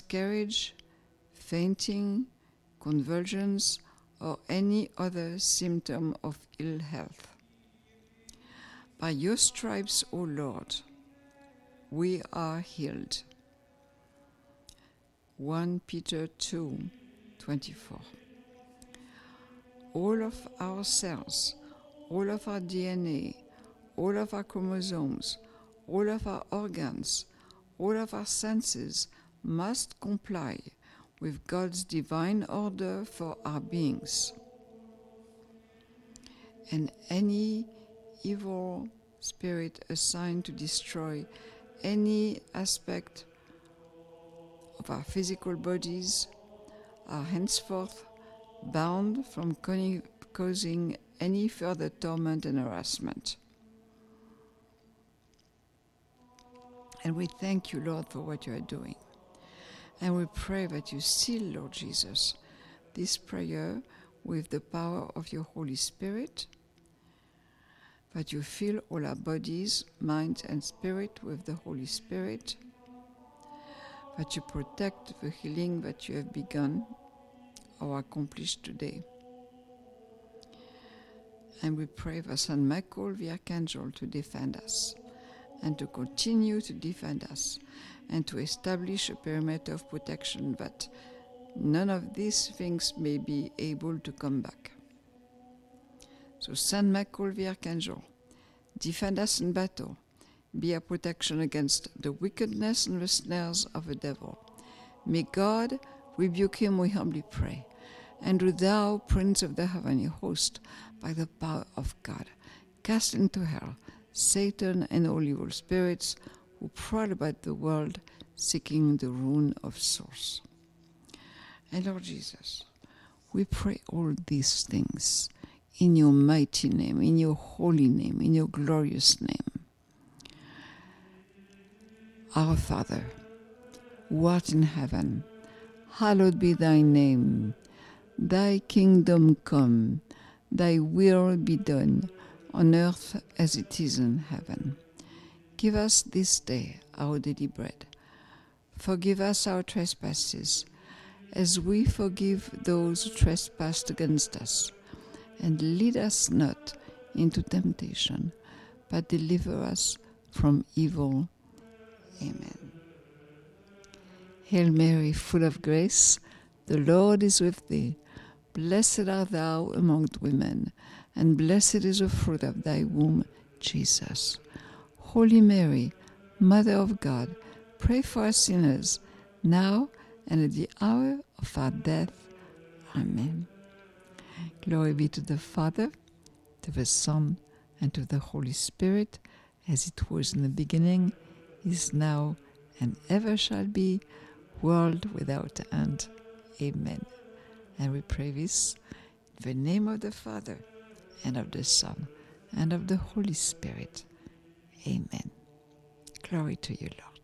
miscarriage, fainting, convulsions, or any other symptom of ill health. By your stripes, O Lord, we are healed. 1 Peter 2:24. All of our cells, all of our DNA, all of our chromosomes, all of our organs, all of our senses must comply with God's divine order for our beings. And any evil spirit assigned to destroy any aspect of our physical bodies are henceforth bound from causing any further torment and harassment. And we thank you, Lord, for what you are doing. And we pray that you seal, Lord Jesus, this prayer with the power of your Holy Spirit, that you fill all our bodies, mind, and spirit with the Holy Spirit, that you protect the healing that you have begun or accomplished today. And we pray for Saint Michael the Archangel to defend us and to continue to defend us and to establish a perimeter of protection that none of these things may be able to come back. So Saint Michael the Archangel, defend us in battle, be a protection against the wickedness and the snares of the devil. May God rebuke him, we humbly pray. And do thou, Prince of the heavenly host, by the power of God, cast into hell Satan and all evil spirits who prowl about the world seeking the ruin of souls. And Lord Jesus, we pray all these things in your mighty name, in your holy name, in your glorious name. Our Father, who art in heaven, hallowed be thy name. Thy kingdom come, thy will be done, on earth as it is in heaven. Give us this day our daily bread. Forgive us our trespasses, as we forgive those who trespass against us. And lead us not into temptation, but deliver us from evil. Amen. Hail Mary, full of grace, the Lord is with thee. Blessed art thou among women, and blessed is the fruit of thy womb, Jesus. Holy Mary, Mother of God, pray for us sinners, now and at the hour of our death. Amen. Glory be to the Father, to the Son, and to the Holy Spirit, as it was in the beginning, is now, and ever shall be, world without end. Amen. And we pray this in the name of the Father, and of the Son, and of the Holy Spirit. Amen. Glory to you, Lord.